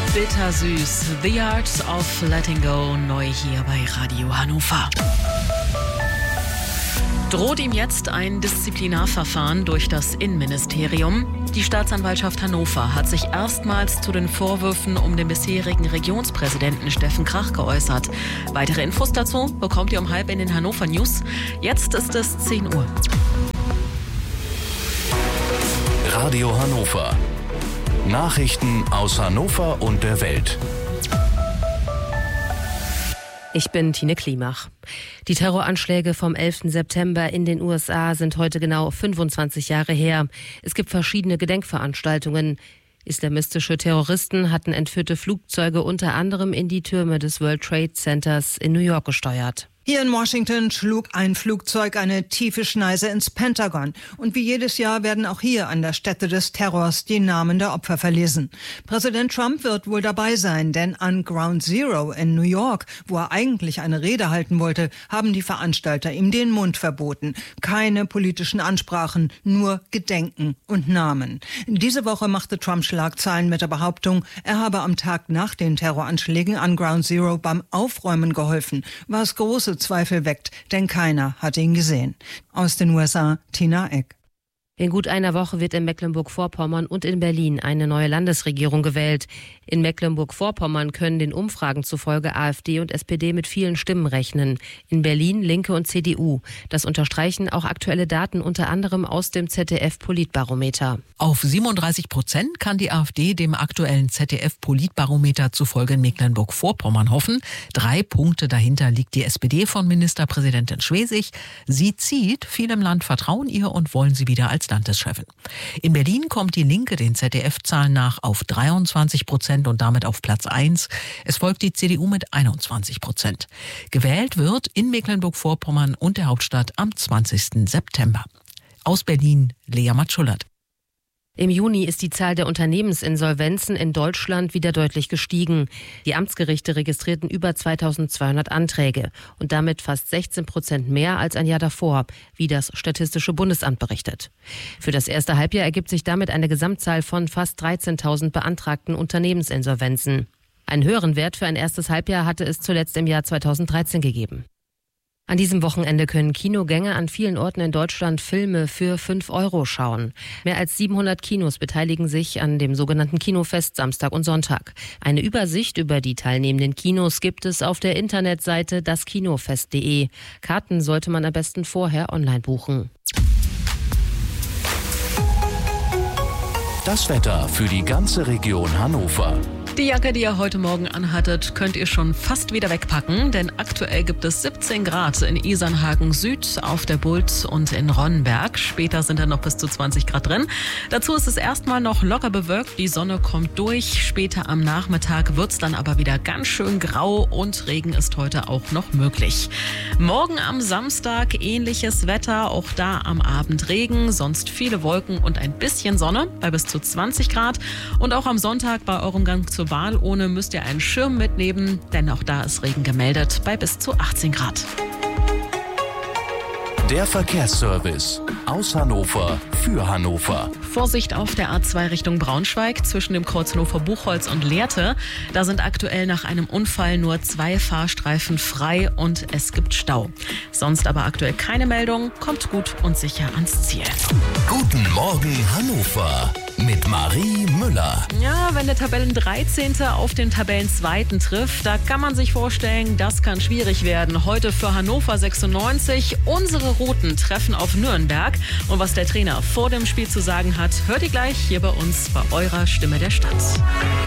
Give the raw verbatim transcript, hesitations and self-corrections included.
Bittersüß. The Art of Letting Go, neu hier bei Radio Hannover. Droht ihm jetzt ein Disziplinarverfahren durch das Innenministerium? Die Staatsanwaltschaft Hannover hat sich erstmals zu den Vorwürfen um den bisherigen Regionspräsidenten Steffen Krach geäußert. Weitere Infos dazu bekommt ihr um halb in den Hannover News. Jetzt ist es zehn Uhr. Radio Hannover. Nachrichten aus Hannover und der Welt. Ich bin Tine Klimach. Die Terroranschläge vom elften September in den U S A sind heute genau fünfundzwanzig Jahre her. Es gibt verschiedene Gedenkveranstaltungen. Islamistische Terroristen hatten entführte Flugzeuge unter anderem in die Türme des World Trade Centers in New York gesteuert. Hier in Washington schlug ein Flugzeug eine tiefe Schneise ins Pentagon. Und wie jedes Jahr werden auch hier an der Stätte des Terrors die Namen der Opfer verlesen. Präsident Trump wird wohl dabei sein, denn an Ground Zero in New York, wo er eigentlich eine Rede halten wollte, haben die Veranstalter ihm den Mund verboten. Keine politischen Ansprachen, nur Gedenken und Namen. Diese Woche machte Trump Schlagzeilen mit der Behauptung, er habe am Tag nach den Terroranschlägen an Ground Zero beim Aufräumen geholfen, was große Zweifel weckt, denn keiner hat ihn gesehen. Aus den U S A, Tina Eck. In gut einer Woche wird in Mecklenburg-Vorpommern und in Berlin eine neue Landesregierung gewählt. In Mecklenburg-Vorpommern können den Umfragen zufolge AfD und S P D mit vielen Stimmen rechnen. In Berlin Linke und C D U. Das unterstreichen auch aktuelle Daten unter anderem aus dem Z D F-Politbarometer. Auf siebenunddreißig Prozent kann die AfD dem aktuellen Z D F-Politbarometer zufolge in Mecklenburg-Vorpommern hoffen. Drei Punkte dahinter liegt die S P D von Ministerpräsidentin Schwesig. Sie zieht, viele im Land vertrauen ihr und wollen sie wieder als Landeschefin. In Berlin kommt die Linke den Z D F-Zahlen nach auf dreiundzwanzig Prozent und damit auf Platz eins. Es folgt die C D U mit einundzwanzig Prozent. Gewählt wird in Mecklenburg-Vorpommern und der Hauptstadt am zwanzigsten September. Aus Berlin, Lea Matschullert. Im Juni ist die Zahl der Unternehmensinsolvenzen in Deutschland wieder deutlich gestiegen. Die Amtsgerichte registrierten über zweitausendzweihundert Anträge und damit fast sechzehn Prozent mehr als ein Jahr davor, wie das Statistische Bundesamt berichtet. Für das erste Halbjahr ergibt sich damit eine Gesamtzahl von fast dreizehntausend beantragten Unternehmensinsolvenzen. Einen höheren Wert für ein erstes Halbjahr hatte es zuletzt im Jahr zweitausenddreizehn gegeben. An diesem Wochenende können Kinogänger an vielen Orten in Deutschland Filme für fünf Euro schauen. Mehr als siebenhundert Kinos beteiligen sich an dem sogenannten Kinofest Samstag und Sonntag. Eine Übersicht über die teilnehmenden Kinos gibt es auf der Internetseite daskinofest punkt de. Karten sollte man am besten vorher online buchen. Das Wetter für die ganze Region Hannover. Die Jacke, die ihr heute Morgen anhattet, könnt ihr schon fast wieder wegpacken, denn aktuell gibt es siebzehn Grad in Isernhagen Süd, auf der Bult und in Ronnenberg. Später sind dann noch bis zu zwanzig Grad drin. Dazu ist es erstmal noch locker bewölkt, die Sonne kommt durch. Später am Nachmittag wird es dann aber wieder ganz schön grau und Regen ist heute auch noch möglich. Morgen am Samstag ähnliches Wetter, auch da am Abend Regen, sonst viele Wolken und ein bisschen Sonne bei bis zu zwanzig Grad. Und auch am Sonntag bei eurem Gang zur Wahl ohne müsst ihr einen Schirm mitnehmen, denn auch da ist Regen gemeldet bei bis zu achtzehn Grad. Der Verkehrsservice aus Hannover für Hannover. Vorsicht auf der A zwei Richtung Braunschweig zwischen dem Kreuz Hannover-Buchholz und Lehrte. Da sind aktuell nach einem Unfall nur zwei Fahrstreifen frei und es gibt Stau. Sonst aber aktuell keine Meldung. Kommt gut und sicher ans Ziel. Guten Morgen Hannover mit Marie Müller. Ja, wenn der Tabellendreizehnte auf den Tabellenzweiten trifft, da kann man sich vorstellen, das kann schwierig werden. Heute für Hannover sechsundneunzig. Unsere Roten treffen auf Nürnberg. Und was der Trainer vor dem Spiel zu sagen hat, hört ihr gleich hier bei uns bei eurer Stimme der Stadt.